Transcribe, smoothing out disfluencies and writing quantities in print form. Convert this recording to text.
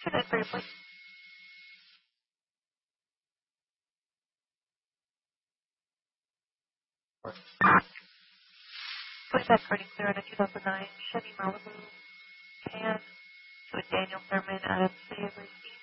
Should I for your please? Please have pretty clear on a 2009 Chevy Malibu can to a Daniel Thurman out of City of Racine.